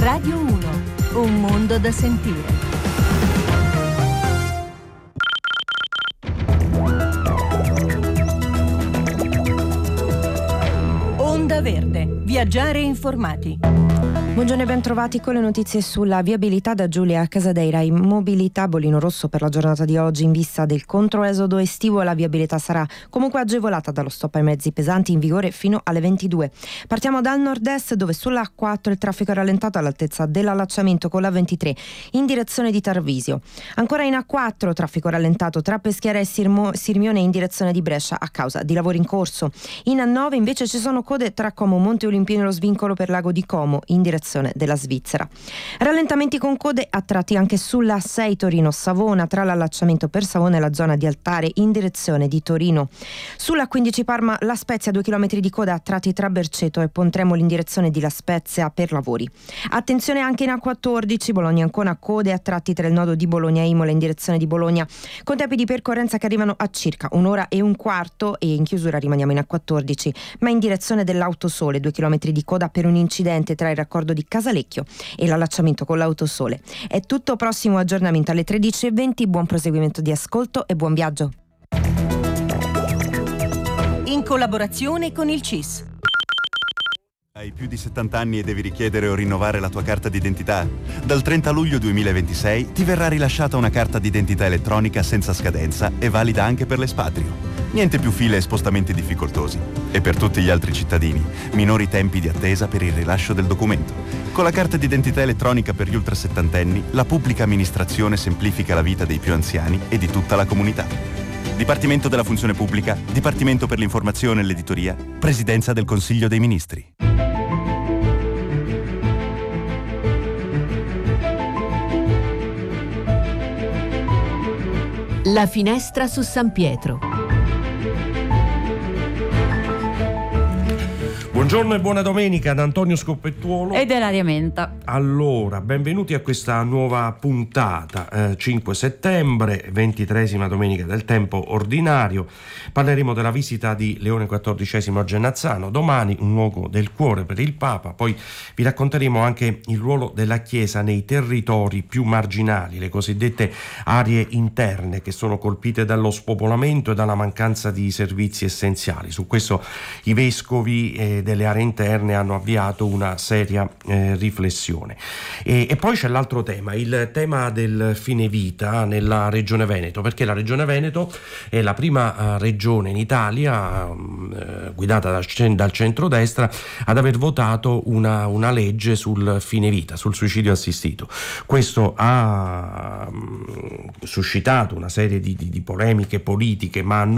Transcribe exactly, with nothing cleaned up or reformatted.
Radio uno, un mondo da sentire. Onda Verde, viaggiare informati. Buongiorno e ben trovati con le notizie sulla viabilità da Giulia Casadeira. In mobilità bollino rosso per la giornata di oggi in vista del controesodo estivo. La viabilità sarà comunque agevolata dallo stop ai mezzi pesanti in vigore fino alle ventidue. Partiamo dal nord-est, dove sulla A quattro il traffico è rallentato all'altezza dell'allacciamento con la ventitré in direzione di Tarvisio. Ancora in A quattro traffico rallentato tra Peschiera e Sirmo, Sirmione in direzione di Brescia a causa di lavori in corso. In A nove invece ci sono code tra Como Monte Olimpino e lo svincolo per Lago di Como in direzione della Svizzera. Rallentamenti con code a tratti anche sulla A sei Torino-Savona tra l'allacciamento per Savona e la zona di Altare in direzione di Torino. Sulla quindici Parma La Spezia due chilometri di coda a tratti tra Berceto e Pontremoli in direzione di La Spezia per lavori. Attenzione anche in A quattordici Bologna-Ancona, code a tratti tra il nodo di Bologna-Imola in direzione di Bologna con tempi di percorrenza che arrivano a circa un'ora e un quarto, e in chiusura rimaniamo in A quattordici ma in direzione dell'Autosole, due chilometri di coda per un incidente tra il raccordo di Casalecchio e l'allacciamento con l'Autosole. È tutto, prossimo aggiornamento alle tredici e venti. Buon proseguimento di ascolto e buon viaggio. In collaborazione con il C I S. Hai più di settanta anni e devi richiedere o rinnovare la tua carta d'identità? Dal trenta luglio duemilaventisei ti verrà rilasciata una carta d'identità elettronica senza scadenza e valida anche per l'espatrio. Niente più file e spostamenti difficoltosi. E per tutti gli altri cittadini, minori tempi di attesa per il rilascio del documento. Con la carta d'identità elettronica per gli ultrasettantenni, la pubblica amministrazione semplifica la vita dei più anziani e di tutta la comunità. Dipartimento della Funzione Pubblica, Dipartimento per l'Informazione e l'Editoria, Presidenza del Consiglio dei Ministri. La finestra su San Pietro. Buongiorno e buona domenica da Antonio Scoppettuolo e dell'Aria Menta. Allora, benvenuti a questa nuova puntata, eh, cinque settembre, ventitresima domenica del tempo ordinario. Parleremo della visita di Leone quattordicesimo a Genazzano, domani un luogo del cuore per il Papa, poi vi racconteremo anche il ruolo della Chiesa nei territori più marginali, le cosiddette aree interne che sono colpite dallo spopolamento e dalla mancanza di servizi essenziali. Su questo i vescovi eh, delle aree interne hanno avviato una seria eh, riflessione. E, e poi c'è l'altro tema, il tema del fine vita nella regione Veneto, perché la regione Veneto è la prima uh, regione in Italia uh, guidata dal, dal centrodestra ad aver votato una, una legge sul fine vita, sul suicidio assistito. Questo ha um, suscitato una serie di, di, di polemiche politiche, ma non